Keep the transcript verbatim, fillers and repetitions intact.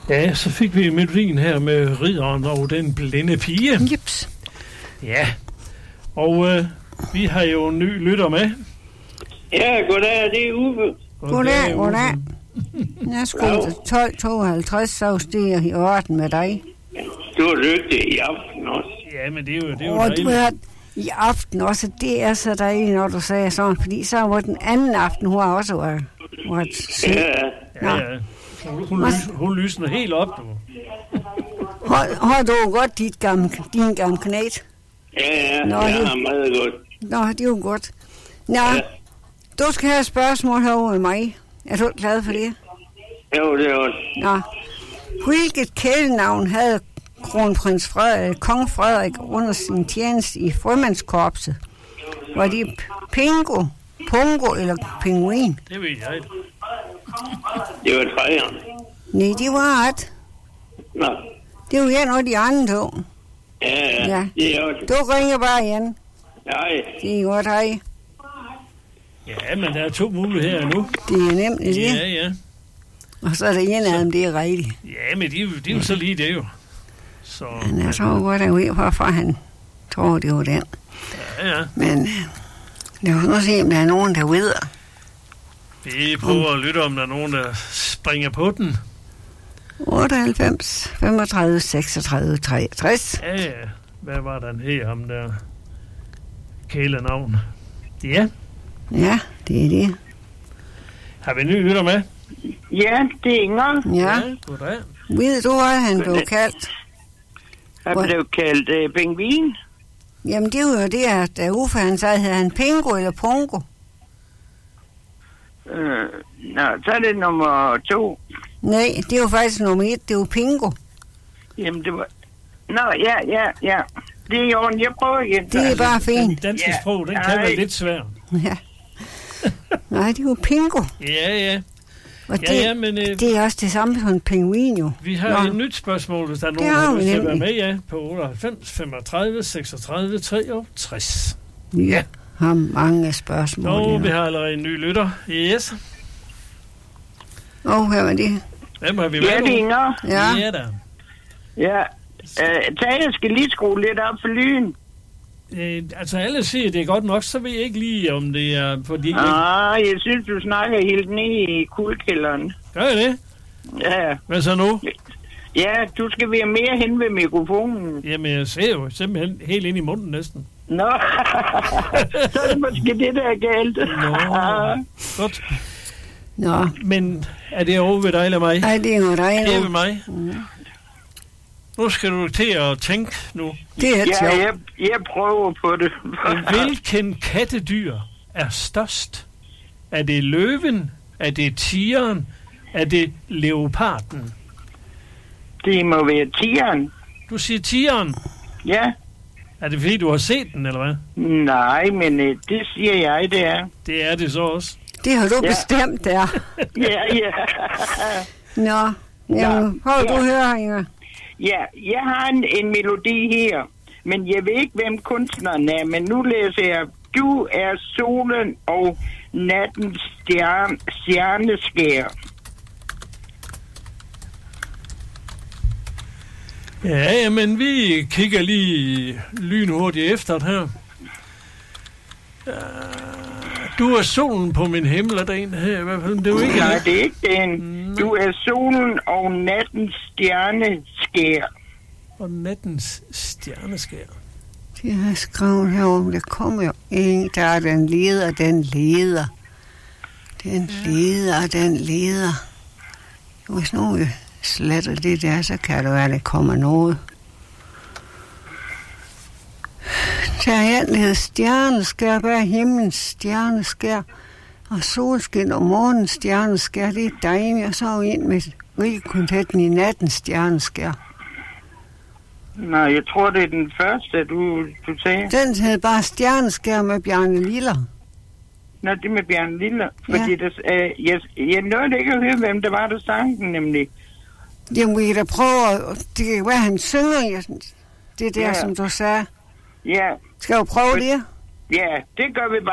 Ja, så fik vi melodien her med Ridderen og den blinde pige. Jeps. Ja, og øh, vi har jo en ny lytter med. Ja, goddag, det er Uffe. Goddag, goddag. Jeg skulle til tolv tooghalvtreds, så stiger i orden med dig. Du er dygtig i aften også. Ja, men det er jo, det er jo Og dejligt. du er i aften også, det er så dejligt, når du sagde sådan, fordi så var den anden aften, hun har også været, været syg. Ja, Ja, ja. Hun, hun, lys, hun lysner helt op, du. Har, har du godt dit gamle, din gamle knæt? ja, ja, Nå, jeg det- har meget godt. Nå, det er jo godt. Nå, du skal have et spørgsmål herovre med mig. Er du glad for det? Jo, det er også. Nå. Hvilket kælenavn havde kronprins Frederik, kong Frederik under sin tjeneste i frømandskorpset? Var det Pingo, Pongo eller Pinguin? Det ved jeg ikke. Det var træerne. Nej, det var ret. Nå, Det var en af de andre to. ja, ja, Ja. det er også. Du ringer bare igen. Nej, Det er godt, hej. Ja, men der er to muligheder nu. Det er nemt, det. Ja, ja. Og så er der en af dem, det er rigtigt. Ja, men det er, jo, det er jo så lige det jo. Så, Men jeg tror godt, at jeg ved, hvorfor han tror, det var den. ja, ja. Men øh, lad os nu se, om der er nogen, der ved. Vi prøver at lytte, om der er nogen, der springer på den. otteoghalvfems, femogtredive, seksogtredive, treogtres. Ja, ja. Hvad var den her, ham der kælenavn? Ja. Ja, det er det. Har vi en ny lytter med? ja, det er Inger. Ja. Goddag. Ved du, hvad han blev kaldt? Jeg Hvor- blev kaldt uh, pingvin. Jamen, det var jo det, at da Uffe han sagde, havde han Pingo eller Pongo? Uh, nå, så er det nummer to. Nej, det var faktisk nummer et, det var Pingo. Jamen, det var... Nå, ja, ja, ja. Det er jo en, jeg prøver igen. Det er bare Den fint. danske Ja. sprog, den kan Nej. være lidt svær. Ja. Nej, det var Pingo. Ja, ja. Og Ja, det, ja, men øh, det er også det samme som en pingvin, jo. vi har Nå. et nyt spørgsmål, hvis der er Det nogen, har der vi vil til at være nemlig. med, ja, på otteoghalvfems, femogtredive, seksogtredive, treogtres. Ja. Har mange spørgsmål. Nå, Og vi har allerede en ny lytter. Yes. oh, hvad var det? Hvem har vi med Ja, nu? det er Inger. Ja. Ja, da. Ja. Uh, Tage skal lige skrue lidt op for lyden. Øh, altså, alle siger, det er godt nok, så ved jeg ikke lige, om det er... Fordi jeg Ah, jeg synes, du snakker helt ned i kuldkælderen. gør jeg det. Ja, Hvad så nu? ja, du skal være mere hen ved mikrofonen. Jamen, jeg ser jo simpelthen helt ind i munden næsten. Nå, så er det måske det, der er galt. Nå, godt. Nå, Men er det over ved dig eller mig? ej, det er jo dig Det er nu. ved mig. Nu skal du til at tænke nu. Det er Ja, sjovt. jeg, jeg prøver på det. Hvilken kattedyr er størst? Er det løven? Er det tigeren? Er det leoparden? Det må være tigeren. Du siger tigeren. Ja, Er det fordi, du har set den, eller hvad? nej, men øh, det siger jeg, det er. Det er det så også. Det har du Ja. bestemt, der. Ja, ja. Nå, jamen, prøv Ja. du høre, Inger. Ja, jeg har en, en melodi her, men jeg ved ikke, hvem kunstneren er, men nu læser jeg. Du er solen og nattens stjerne, stjerneskær. Ja, men vi kigger lige lynhurtigt efter det her. Uh, du er solen på min himmel, er der en her i hvert fald. Det er jo ikke Nej, det. det er ikke den. Du er solen og nattens stjerneskær. Og nattens stjerneskær. Det har jeg skrevet herovre. Der kommer jo en, der er den leder, den leder. Den leder, den leder. Hvis nu vi sletter det der, så kan det være, at der kommer noget. Der er en, der hedder stjerneskær, bag himlens stjerneskær. Og solskin og morgens stjerneskær, det er dejligt. Og så er vi ind med rikkontetten i nattens stjerneskær. Nej, jeg tror, det er den første, du, du sagde. Den hed bare stjerneskær med Bjarne Liller. Nå, det med Bjarne Lille. Fordi Ja. der, øh, jeg, jeg nåede ikke at høre, hvem det var, der sang den nemlig. Jamen, vi kan da prøve at... Det kan være, han synger. Jeg, det der, Ja. som du sagde. Ja, Skal vi prøve det? ja, det gør vi bare.